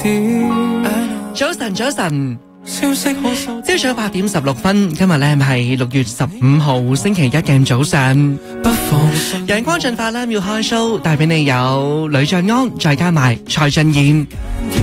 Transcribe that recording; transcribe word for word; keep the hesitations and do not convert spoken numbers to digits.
早晨，早晨，朝早八點十六分，今日咧係六月十五號星期一嘅早上。陽光進化啦，要開 show，帶俾你有呂爵安，再加埋蔡俊彥。